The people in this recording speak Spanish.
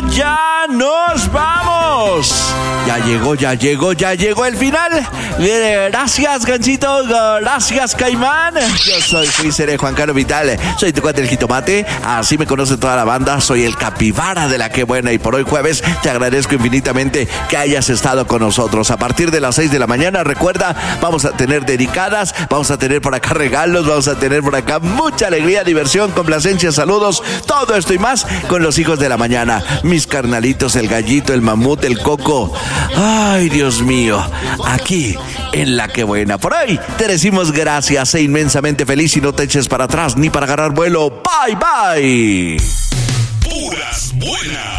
ya nos vamos. Ya llegó el final. Gracias, Gansito. Gracias, Caimán. Yo seré Juan Carlos Vital. Soy tu cuate el jitomate. Así me conoce toda la banda. Soy el capibara de la que buena. Y por hoy jueves te agradezco infinitamente que hayas estado con nosotros. A partir de las 6 de la mañana, recuerda, vamos a tener dedicadas, vamos a tener por acá regalos, vamos a tener por acá mucha alegría, diversión, complacencia, saludos, todo esto y más con los hijos de la mañana. Mis carnalitos, el gallito, el mamut, el coco. Ay, Dios mío, aquí en La Que Buena. Por hoy te decimos gracias, sé inmensamente feliz y no te eches para atrás ni para agarrar vuelo. Bye, bye. Puras buenas.